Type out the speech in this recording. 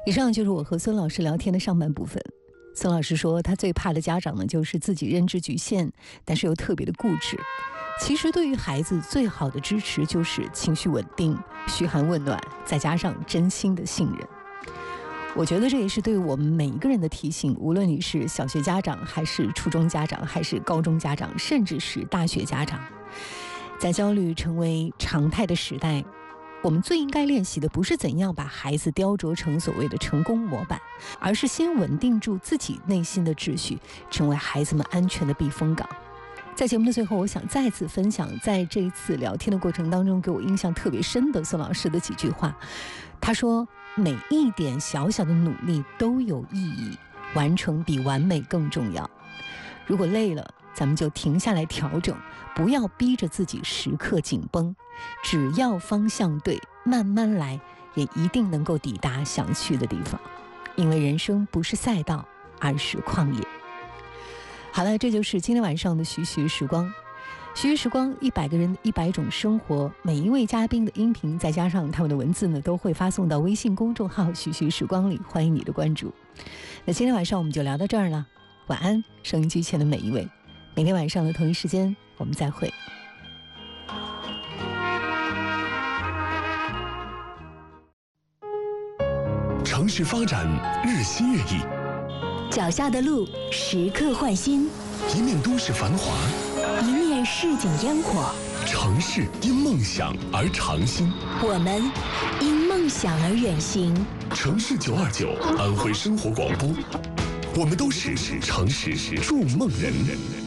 以上就是我和孙老师聊天的上半部分。孙老师说，他最怕的家长呢，就是自己认知局限，但是又特别的固执。其实对于孩子最好的支持就是情绪稳定、嘘寒问暖，再加上真心的信任。我觉得这也是对我们每一个人的提醒，无论你是小学家长，还是初中家长，还是高中家长，甚至是大学家长，在焦虑成为常态的时代，我们最应该练习的不是怎样把孩子雕琢成所谓的成功模板，而是先稳定住自己内心的秩序，成为孩子们安全的避风港。在节目的最后，我想再次分享在这一次聊天的过程当中给我印象特别深的孙老师的几句话。他说，每一点小小的努力都有意义，完成比完美更重要。如果累了，咱们就停下来调整，不要逼着自己时刻紧绷，只要方向对，慢慢来，也一定能够抵达想去的地方。因为人生不是赛道，而是旷野。好了，这就是今天晚上的徐徐时光。徐徐时光，100个人100种生活，每一位嘉宾的音频再加上他们的文字呢，都会发送到微信公众号徐徐时光里，欢迎你的关注。那今天晚上我们就聊到这儿了，晚安，收音机前的每一位。明天晚上的同一时间我们再会。 城市发展日新月异， 脚下的路时刻换新， 一面都市繁华， 一面市井烟火。 城市因梦想而长新， 我们因梦想而远行。 城市929安徽生活广播，我们都是城市筑梦人。